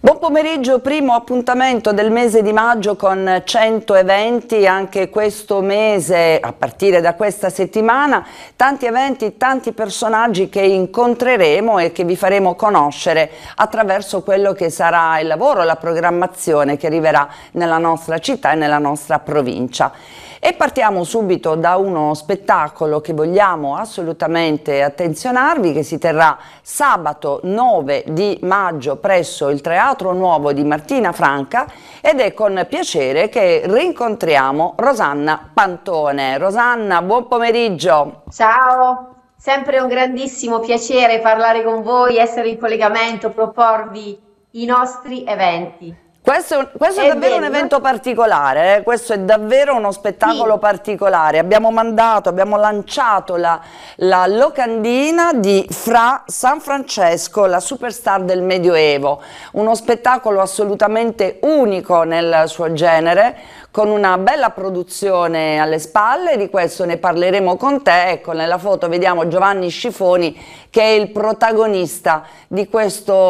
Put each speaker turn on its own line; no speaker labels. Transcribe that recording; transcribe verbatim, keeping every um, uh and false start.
Buon pomeriggio, primo appuntamento del mese di maggio con cento eventi, anche questo mese, a partire da questa settimana, tanti eventi, tanti personaggi che incontreremo e che vi faremo conoscere attraverso quello che sarà il lavoro, la programmazione che arriverà nella nostra città e nella nostra provincia. E partiamo subito da uno spettacolo che vogliamo assolutamente attenzionarvi, che si terrà sabato nove di maggio presso il Teatro Nuovo di Martina Franca, ed è con piacere che rincontriamo Rosanna Pantone. Rosanna, buon pomeriggio.
Ciao, sempre un grandissimo piacere parlare con voi, essere in collegamento, proporvi i nostri eventi.
Questo, è- questo è davvero un
Ebbene,
evento particolare, eh? Questo è davvero uno spettacolo
sì,
particolare. Abbiamo mandato, abbiamo lanciato la, la locandina di Fra San Francesco, la superstar del Medioevo, uno spettacolo assolutamente unico nel suo genere, con una bella produzione alle spalle. Di questo ne parleremo con te. Ecco, nella foto vediamo Giovanni Scifoni, che è il protagonista di questo